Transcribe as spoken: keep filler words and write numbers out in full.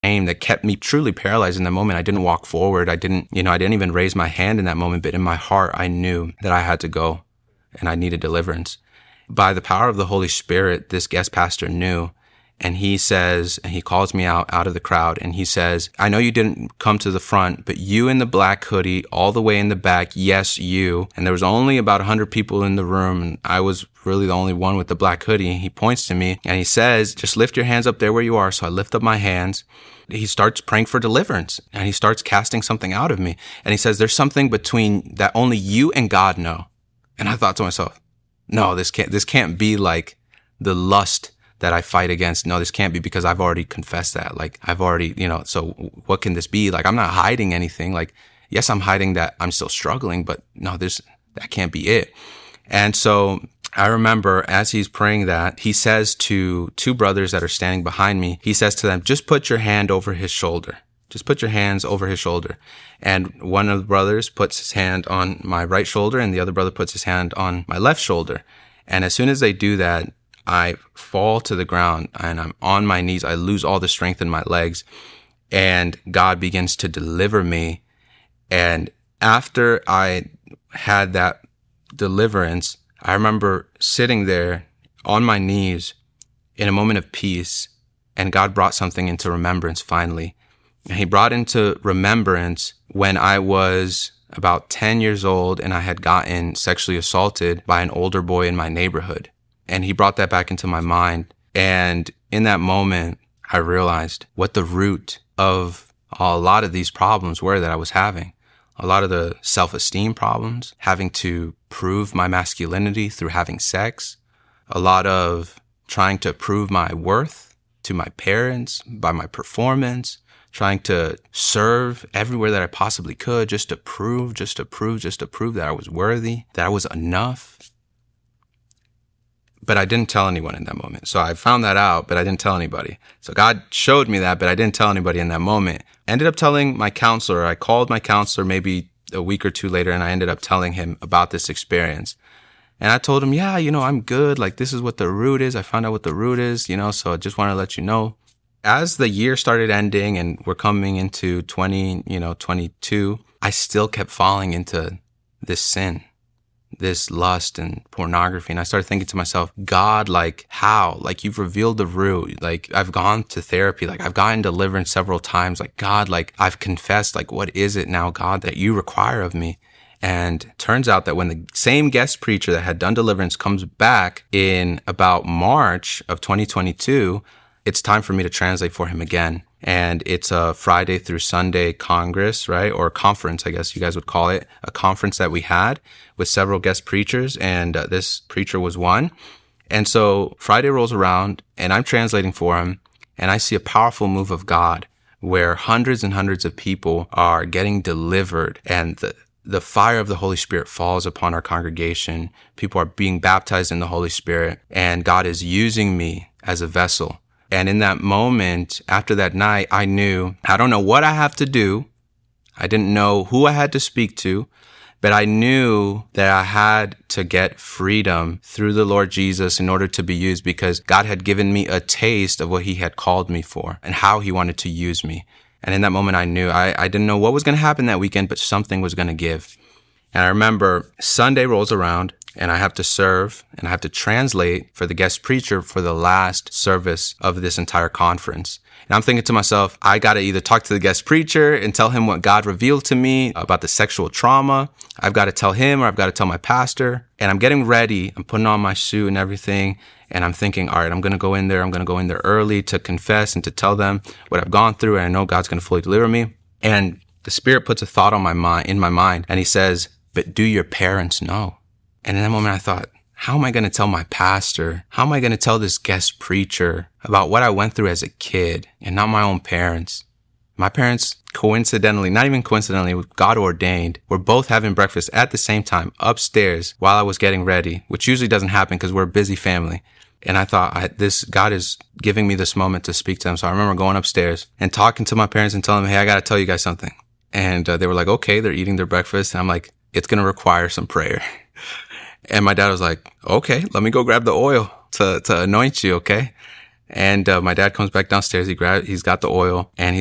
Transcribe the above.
pain that kept me truly paralyzed in that moment. I didn't walk forward. I didn't, you know, I didn't even raise my hand in that moment, but in my heart, I knew that I had to go and I needed deliverance. By the power of the Holy Spirit, this guest pastor knew. And he says, and he calls me out, out of the crowd, and he says, I know you didn't come to the front, but you in the black hoodie, all the way in the back, yes, you. And there was only about one hundred people in the room, and I was really the only one with the black hoodie. He points to me, and he says, just lift your hands up there where you are. So I lift up my hands. He starts praying for deliverance, and he starts casting something out of me. And he says, there's something between that only you and God know. And I thought to myself, no, this can't, this can't be like the lust that I fight against. No, this can't be, because I've already confessed that. Like, I've already, you know, so what can this be? Like, I'm not hiding anything. Like, yes, I'm hiding that I'm still struggling, but no, this, that can't be it. And so I remember as he's praying that, he says to two brothers that are standing behind me, he says to them, just put your hand over his shoulder. Just put your hands over his shoulder. And one of the brothers puts his hand on my right shoulder, and the other brother puts his hand on my left shoulder. And as soon as they do that, I fall to the ground and I'm on my knees. I lose all the strength in my legs, and God begins to deliver me. And after I had that deliverance, I remember sitting there on my knees in a moment of peace, and God brought something into remembrance finally. And he brought into remembrance when I was about ten years old and I had gotten sexually assaulted by an older boy in my neighborhood. And he brought that back into my mind. And in that moment, I realized what the root of a lot of these problems were that I was having. A lot of the self-esteem problems, having to prove my masculinity through having sex. A lot of trying to prove my worth to my parents by my performance. Trying to serve everywhere that I possibly could just to prove, just to prove, just to prove that I was worthy, that I was enough. But I didn't tell anyone in that moment. So I found that out, but I didn't tell anybody. So God showed me that, but I didn't tell anybody in that moment. Ended up telling my counselor. I called my counselor maybe a week or two later, and I ended up telling him about this experience. And I told him, yeah, you know, I'm good. Like, this is what the root is. I found out what the root is, you know, so I just want to let you know. As the year started ending and we're coming into twenty, you know, twenty-two, I still kept falling into this sin, this lust and pornography. And I started thinking to myself, God, like, how? Like, you've revealed the root. Like, I've gone to therapy. Like, I've gotten deliverance several times. Like, God, like, I've confessed. Like, what is it now, God, that you require of me? And it turns out that when the same guest preacher that had done deliverance comes back in about March of twenty twenty-two, it's time for me to translate for him again. And it's a Friday through Sunday Congress, right? Or conference, I guess you guys would call it. A conference that we had with several guest preachers. And uh, this preacher was one. And so Friday rolls around and I'm translating for him. And I see a powerful move of God where hundreds and hundreds of people are getting delivered. And the The fire of the Holy Spirit falls upon our congregation. People are being baptized in the Holy Spirit. And God is using me as a vessel. And in that moment, after that night, I knew, I don't know what I have to do. I didn't know who I had to speak to, but I knew that I had to get freedom through the Lord Jesus in order to be used, because God had given me a taste of what he had called me for and how he wanted to use me. And in that moment, I knew I, I didn't know what was going to happen that weekend, but something was going to give. And I remember Sunday rolls around and I have to serve and I have to translate for the guest preacher for the last service of this entire conference. And I'm thinking to myself, I got to either talk to the guest preacher and tell him what God revealed to me about the sexual trauma. I've got to tell him, or I've got to tell my pastor. And I'm getting ready. I'm putting on my suit and everything. And I'm thinking, all right, I'm going to go in there. I'm going to go in there early to confess and to tell them what I've gone through. And I know God's going to fully deliver me. And the Spirit puts a thought on my mind, in my mind. And he says, but do your parents know? And in that moment, I thought, how am I going to tell my pastor? How am I going to tell this guest preacher about what I went through as a kid and not my own parents? My parents, coincidentally, not even coincidentally, God ordained, were both having breakfast at the same time upstairs while I was getting ready, which usually doesn't happen because we're a busy family. And I thought, I, this God is giving me this moment to speak to them. So I remember going upstairs and talking to my parents and telling them, hey, I got to tell you guys something. And uh, they were like, okay, they're eating their breakfast. And I'm like, it's going to require some prayer. And my dad was like, okay, let me go grab the oil to, to anoint you. Okay. And uh, my dad comes back downstairs. He grab, he's got the oil, and